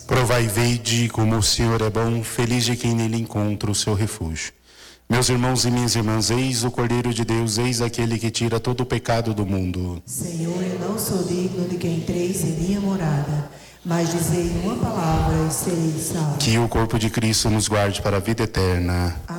Provai e vede como o Senhor é bom, feliz de quem nele encontra o seu refúgio. Meus irmãos e minhas irmãs, eis o Cordeiro de Deus, eis aquele que tira todo o pecado do mundo. Senhor, eu não sou digno de que entreis em minha morada, mas dizei uma palavra e serei salvo. Que o corpo de Cristo nos guarde para a vida eterna.